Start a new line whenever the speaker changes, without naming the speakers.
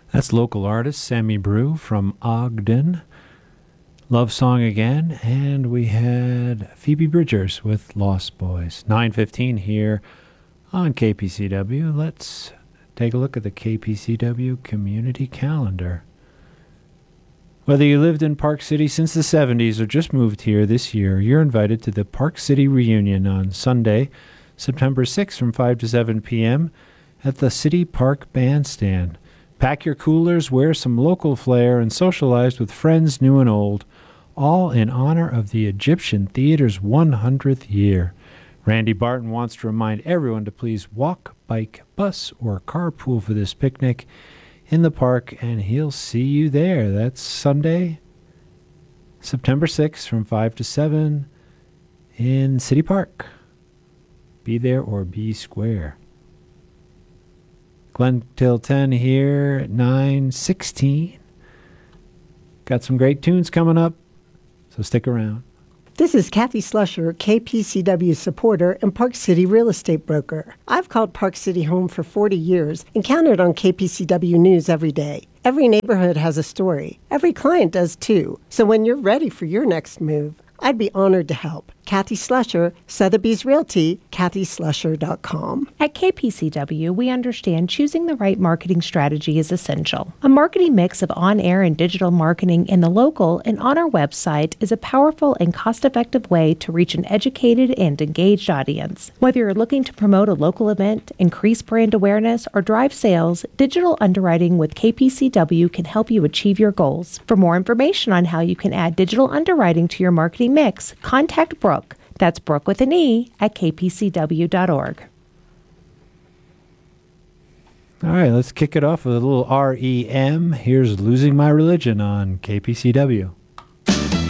That's local artist Sammy Brew from Ogden. Love Song again. And we had Phoebe Bridgers with Lost Boys. 9:15 here on KPCW. Let's take a look at the KPCW community calendar. Whether you lived in Park City since the 70s or just moved here this year, you're invited to the Park City Reunion on Sunday, September 6th from 5 to 7 p.m. at the City Park Bandstand. Pack your coolers, wear some local flair, and socialize with friends new and old, all in honor of the Egyptian Theater's 100th year. Randy Barton wants to remind everyone to please walk, bike, bus, or carpool for this picnic in the park, and he'll see you there. That's Sunday, September 6th from 5 to 7 in City Park. Be there or be square. Glenn till 10 here at 9:16. Got some great tunes coming up, so stick around.
This is Kathy Slusher, KPCW supporter and Park City real estate broker. I've called Park City home for 40 years and counted on KPCW News every day. Every neighborhood has a story. Every client does too. So when you're ready for your next move, I'd be honored to help. Kathy Slusher, Sotheby's Realty, kathyslusher.com.
At KPCW, we understand choosing the right marketing strategy is essential. A marketing mix of on-air and digital marketing in the local and on our website is a powerful and cost-effective way to reach an educated and engaged audience. Whether you're looking to promote a local event, increase brand awareness, or drive sales, digital underwriting with KPCW can help you achieve your goals. For more information on how you can add digital underwriting to your marketing mix, contact Brooke. That's Brooke with an E at kpcw.org.
All right, let's kick it off with a little REM. Here's Losing My Religion on KPCW.